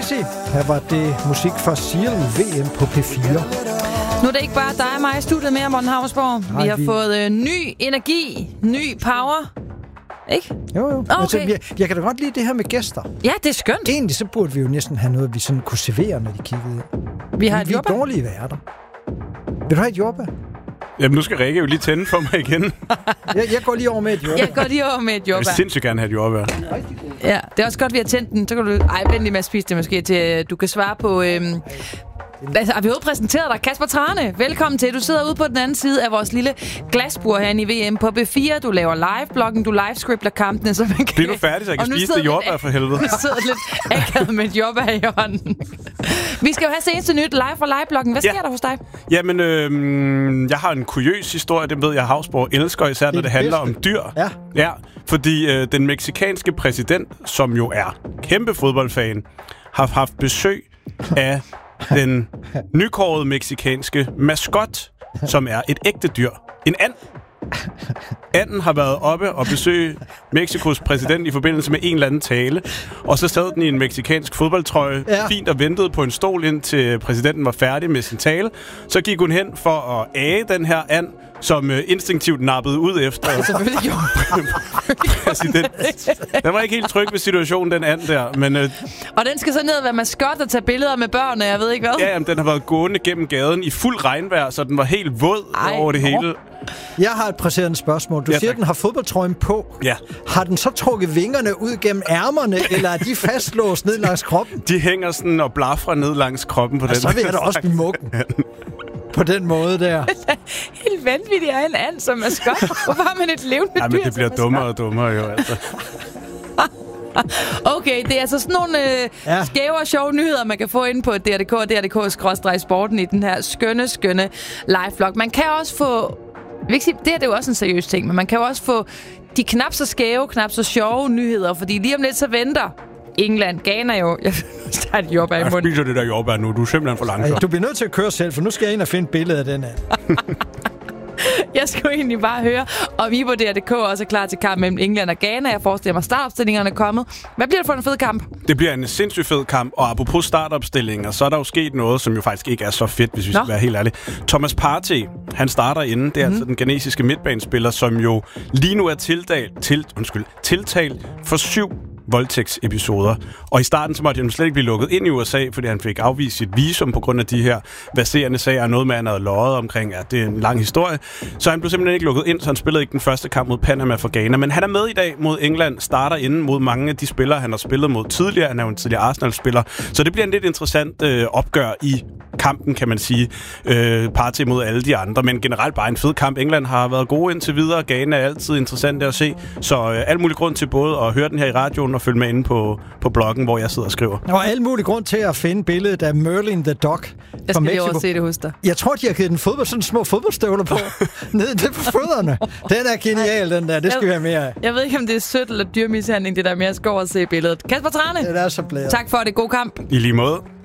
Messi. Her var det musik fra Seal VM på P4. Nu er det ikke bare dig og mig i studiet mere, Morten Havsborg. Vi har fået ny energi, ny power. Ikke? Jo. Okay. Altså, jeg kan da godt lide det her med gæster. Ja, det er skønt. Egentlig så burde vi jo næsten have noget, vi sådan kunne servere, når de kiggede ind. Vi har et jordbær. Vi er dårlige værter. Vil du have et jordbær? Jamen, nu skal Rikke jo lige tænde for mig igen. jeg går lige over med et jordbær. Jeg vil sindssygt gerne have et jordbær. Ja, det er også godt, vi har tændt den. Så kan du... vent lige med at spise det måske, til du kan svare på... Altså, har vi overhovedet præsenteret dig? Kasper Trane, velkommen til. Du sidder ude på den anden side af vores lille glasbur herinde i VM på B4. Du laver live-bloggen, du livescripter kampene, så man kan... Bliver du færdig, så jeg kan spise det jordbær for helvede? Du sidder lidt akavet med et jordbær i hånden. Vi skal jo have seneste nyt live fra live-bloggen. Hvad sker der hos dig? Jamen, jeg har en kuriøs historie, det ved jeg, Havsborg elsker, især når det handler om dyr. Ja, fordi den mexikanske præsident, som jo er kæmpe fodboldfan, har haft besøg af den nykårede mexikanske maskot, som er et ægte dyr. En and. Anden har været oppe og besøge Mexikos præsident i forbindelse med en eller anden tale, og så sad den i en mexikansk fodboldtrøje, fint og ventede på en stol, indtil præsidenten var færdig med sin tale. Så gik hun hen for at age den her and, som instinktivt nappede ud efter selvfølgelig gjorde præsident. Den var ikke helt tryg ved situationen, den and der. Men, og den skal så ned og være maskot og tage billeder med børnene, jeg ved ikke hvad. Ja, jamen, den har været gående gennem gaden i fuld regnvejr, så den var helt våd over det hele. Jeg har et presserende spørgsmål. Du siger, at den har fodboldtrøjen på. Ja. Har den så trukket vingerne ud gennem ærmerne, eller er de fastlåst ned langs kroppen? De hænger sådan og blafrer ned langs kroppen på den. Så vil jeg da også blive muggen. På den måde der. Helt vanvittigt er en and som maskot. Hvorfor har man et levende dyr? Nej, men det bliver dummere og dummere jo, altså. Okay, det er altså sådan nogle skæve og sjove nyheder, man kan få ind på DRDK og DRDK/sporten i den her skønne live-vlog. Man kan også få... Det er jo også en seriøs ting, men man kan jo også få de knap så skæve, knap så sjove nyheder, fordi lige om lidt så venter England, Ghana jo. Jeg har et jordbær i munden. Jeg spiser det der jordbær nu. Du er simpelthen for langsom. Du bliver nødt til at køre selv, for nu skal jeg ind og finde et billede af den her. Jeg skulle egentlig bare høre, om I på DRDK også er klar til kamp mellem England og Ghana. Jeg forestiller mig, startopstillingerne er kommet. Hvad bliver det for en fed kamp? Det bliver en sindssygt fed kamp, og apropos startopstillinger, så er der jo sket noget, som jo faktisk ikke er så fedt, hvis vi skal være helt ærlige. Thomas Partey, han starter inden. Det er altså den ghanesiske midtbanespiller, som jo lige nu er tiltalt for 7 voldtægtsepisoder. Og i starten så måtte han slet ikke blive lukket ind i USA, fordi han fik afvist sit visum på grund af de her verserende sager, noget med, han havde løjet omkring. Ja, det er en lang historie. Så han blev simpelthen ikke lukket ind, så han spillede ikke den første kamp mod Panama for Ghana. Men han er med i dag mod England, starter inden mod mange af de spillere, han har spillet mod tidligere. Han er jo en tidligere Arsenal-spiller. Så det bliver en lidt interessant opgør i kampen, kan man sige. Partey mod alle de andre, men generelt bare en fed kamp. England har været gode indtil videre. Ghana er altid interessant at se. Så al mulig grund til både at høre den her i radioen og følge med inde på bloggen, hvor jeg sidder og skriver. Og al mulig grund til at finde billedet af Merlin the Dog. Jeg skal lige over se det hos dig. Jeg tror, de har givet den sådan små fodboldstøvler på. Nede på fødderne. Den er genial, den der. Det skal vi have mere af. Jeg ved ikke, om det er sødt eller dyrmishandling, det der med at gå og se billedet. Kasper Trane. Det er så blæret. Tak for det. God kamp. I lige måde.